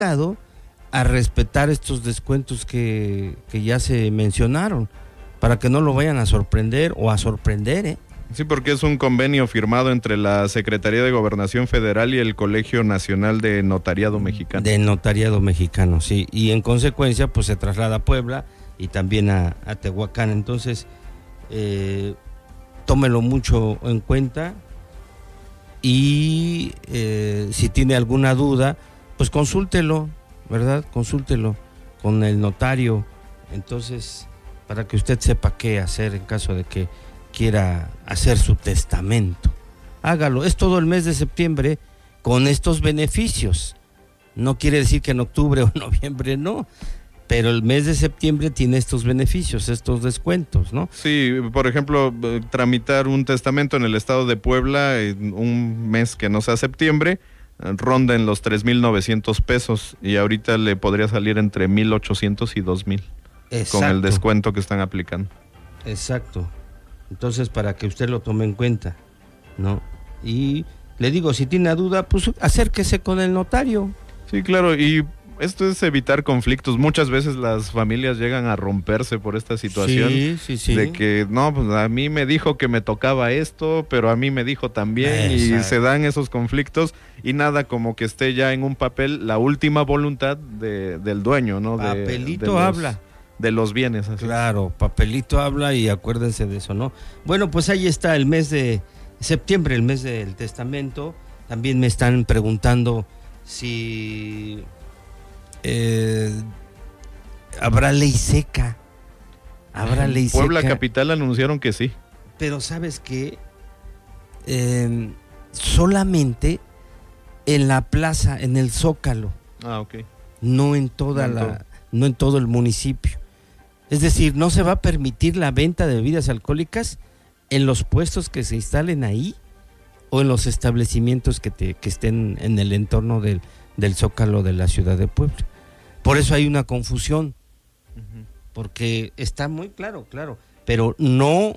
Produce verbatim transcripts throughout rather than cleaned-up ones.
a respetar estos descuentos que, que ya se mencionaron, para que no lo vayan a sorprender o a sorprender, ¿eh? Sí, porque es un convenio firmado entre la Secretaría de Gobernación Federal y el Colegio Nacional de Notariado Mexicano. De Notariado Mexicano, sí. Y en consecuencia, pues se traslada a Puebla y también a, a Tehuacán. Entonces, eh, tómelo mucho en cuenta y eh, si tiene alguna duda, pues consúltelo, ¿verdad? Consúltelo con el notario. Entonces, para que usted sepa qué hacer en caso de que quiera hacer su testamento. Hágalo, es todo el mes de septiembre con estos beneficios. No quiere decir que en octubre o noviembre no, pero el mes de septiembre tiene estos beneficios, estos descuentos, ¿no? Sí, por ejemplo, tramitar un testamento en el estado de Puebla en un mes que no sea septiembre, ronda en los tres mil novecientos pesos y ahorita le podría salir entre mil ochocientos y dos mil. Exacto. Con el descuento que están aplicando. Exacto. Entonces, para que usted lo tome en cuenta, ¿no? Y le digo, si tiene duda, pues acérquese con el notario. Sí, claro, y esto es evitar conflictos. Muchas veces las familias llegan a romperse por esta situación. Sí, sí, sí. De que, no, pues a mí me dijo que me tocaba esto, pero a mí me dijo también. Exacto. Y se dan esos conflictos y nada como que esté ya en un papel la última voluntad de, del dueño, ¿no? De, Papelito de los, habla. De los bienes. Así. Claro, papelito habla y acuérdense de eso, ¿no? Bueno, pues ahí está el mes de septiembre, el mes del testamento. También me están preguntando si eh, habrá ley seca. Habrá ley seca. Puebla Capital anunciaron que sí. Pero ¿sabes qué? Eh, solamente en la plaza, en el Zócalo. Ah, ok. No en toda no, la, todo. no en todo el municipio. Es decir, no se va a permitir la venta de bebidas alcohólicas en los puestos que se instalen ahí o en los establecimientos que, te, que estén en el entorno del, del Zócalo de la ciudad de Puebla. Por eso hay una confusión, uh-huh. porque está muy claro, claro, pero no...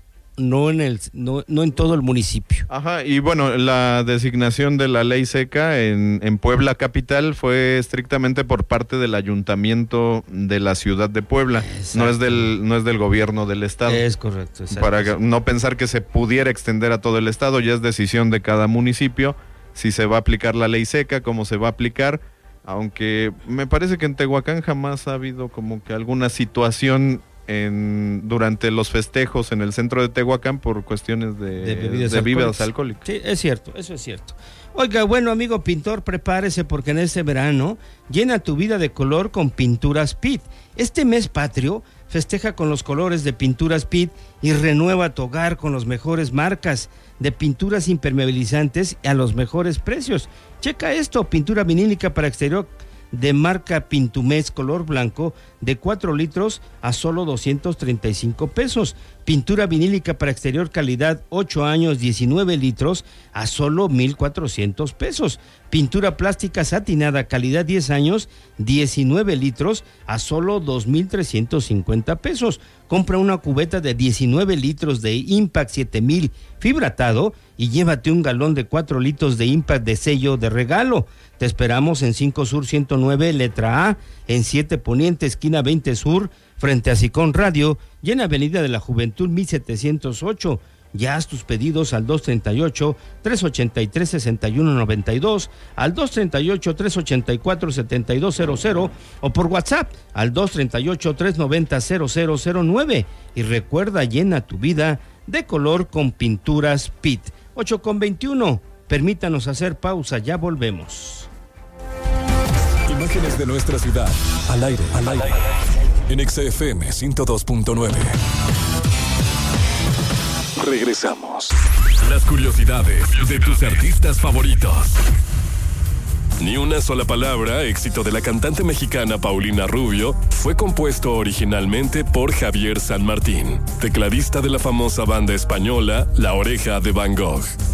No en el no, no en todo el municipio. Ajá, y bueno, la designación de la ley seca en, en Puebla Capital fue estrictamente por parte del ayuntamiento de la ciudad de Puebla. Exacto. No es del no es del gobierno del estado. Es correcto, exacto. Para no pensar que se pudiera extender a todo el estado, ya es decisión de cada municipio si se va a aplicar la ley seca, cómo se va a aplicar, aunque me parece que en Tehuacán jamás ha habido como que alguna situación En, durante los festejos en el centro de Tehuacán por cuestiones de, de bebidas, de bebidas alcohólicas. alcohólicas. Sí, es cierto, eso es cierto. Oiga, bueno, amigo pintor, prepárese porque en este verano llena tu vida de color con Pinturas Pitt. Este mes patrio festeja con los colores de Pinturas Pitt y renueva tu hogar con las mejores marcas de pinturas impermeabilizantes a los mejores precios. Checa esto, pintura vinílica para exterior de marca Pintumés color blanco de cuatro litros a solo doscientos treinta y cinco pesos. Pintura vinílica para exterior calidad ocho años diecinueve litros a solo mil cuatrocientos pesos. Pintura plástica satinada calidad diez años diecinueve litros a solo dos mil trescientos cincuenta pesos. Compra una cubeta de diecinueve litros de Impact siete mil fibratado y llévate un galón de cuatro litros de Impact de sello de regalo. Te esperamos en cinco Sur ciento nueve, letra A, en siete Poniente, esquina veinte Sur, frente a Sicón Radio, y en Avenida de la Juventud mil setecientos ocho. Ya haz tus pedidos al dos treinta y ocho, tres ochenta y tres, sesenta y uno noventa y dos, al dos treinta y ocho, tres ochenta y cuatro, setenta y dos cero cero o por WhatsApp al dos treinta y ocho, tres noventa, cero cero cero nueve. Y recuerda, llena tu vida de color con Pinturas Pitt. ocho con veintiuno. Permítanos hacer pausa, ya volvemos. Imágenes de nuestra ciudad, al aire, al aire, en X F M ciento dos punto nueve. Regresamos. Las curiosidades de tus artistas favoritos. Ni una sola palabra, éxito de la cantante mexicana Paulina Rubio, fue compuesto originalmente por Javier San Martín, tecladista de la famosa banda española La Oreja de Van Gogh.